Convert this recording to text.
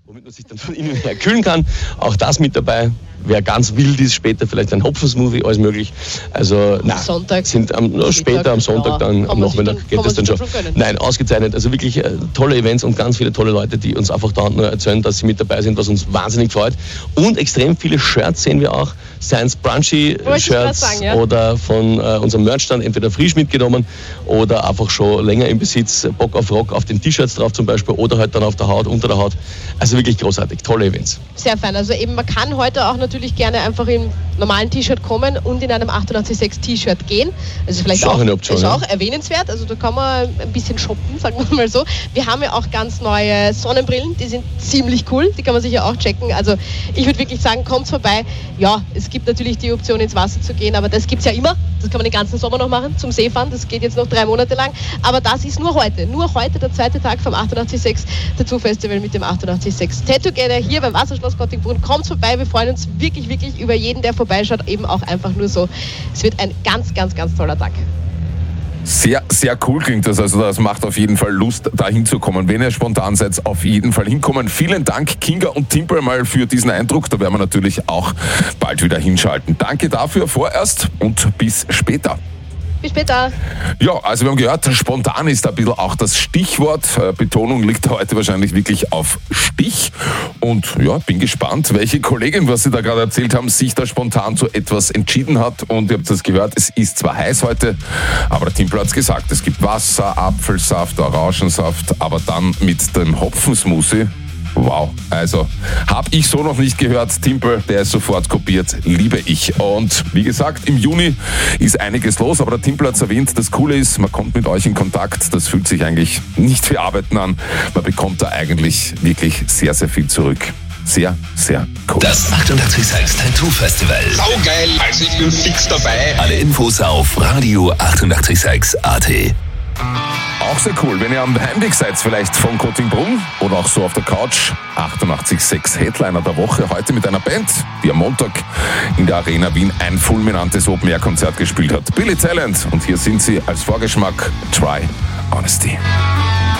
womit man sich dann von innen her kühlen kann. Auch das mit dabei. Wer ganz wild ist, später vielleicht ein Hopfensmoothie, alles möglich. Also Sonntag, später am Sonntag, dann am Nachmittag geht das dann schon. Nein, ausgezeichnet. Also wirklich tolle Events und ganz viele tolle Leute, die uns einfach da nur erzählen, dass sie mit dabei sind, was uns wahnsinnig freut. Und extrem viele Shirts sehen wir auch. Science Brunchy Shirts oder von unserem Merchstand, entweder frisch mitgenommen oder einfach schon länger im Besitz, Bock auf Rock auf den T-Shirts drauf zum Beispiel oder halt dann auf der Haut, unter der Haut. Also wirklich großartig, tolle Events. Sehr fein, also eben man kann heute auch natürlich gerne einfach im normalen T-Shirt kommen und in einem 886 T-Shirt gehen. Also vielleicht auch eine Option, ist auch erwähnenswert, also da kann man ein bisschen shoppen, sagen wir mal so. Wir haben ja auch ganz neue Sonnenbrillen, die sind ziemlich cool, die kann man sicher auch checken. Also ich würde wirklich sagen, kommt vorbei. Ja, es gibt natürlich die Option ins Wasser zu gehen, aber das gibt es ja immer. Das kann man den ganzen Sommer noch machen, zum Seefahren, das geht jetzt noch 3 Monate lang. Aber das ist nur heute der zweite Tag vom 886 Tattoo Festival mit dem 886 Tattoo Together hier beim Wasserschloss Kottingbrunn. Kommt vorbei, wir freuen uns wirklich, wirklich über jeden, der vorbeischaut, eben auch einfach nur so. Es wird ein ganz, ganz, ganz toller Tag. Sehr, sehr cool klingt das. Also das macht auf jeden Fall Lust, da hinzukommen. Wenn ihr spontan seid, auf jeden Fall hinkommen. Vielen Dank, Kinga und Timpel, mal für diesen Eindruck. Da werden wir natürlich auch bald wieder hinschalten. Danke dafür vorerst und bis später. Bis später. Ja, also wir haben gehört, spontan ist ein bisschen auch das Stichwort. Betonung liegt heute wahrscheinlich wirklich auf Stich. Und ja, bin gespannt, welche Kollegin, was Sie da gerade erzählt haben, sich da spontan zu etwas entschieden hat. Und ihr habt das gehört, es ist zwar heiß heute, aber der Timpel hat es gesagt, es gibt Wasser, Apfelsaft, Orangensaft, aber dann mit dem Hopfensmoothie. Wow, also habe ich so noch nicht gehört. Timpel, der ist sofort kopiert, liebe ich. Und wie gesagt, im Juni ist einiges los, aber der Timpel hat es erwähnt, das Coole ist, man kommt mit euch in Kontakt, das fühlt sich eigentlich nicht wie Arbeiten an. Man bekommt da eigentlich wirklich sehr, sehr viel zurück. Sehr, sehr cool. Das 886 Tattoo Festival. Saugeil, also ich bin fix dabei. Alle Infos auf Radio 886.at. Auch sehr cool, wenn ihr am Heimweg seid, vielleicht von Kottingbrunn oder auch so auf der Couch. 88.6 Headliner der Woche, heute mit einer Band, die am Montag in der Arena Wien ein fulminantes Open-Air-Konzert gespielt hat. Billy Talent, und hier sind sie als Vorgeschmack, Try Honesty.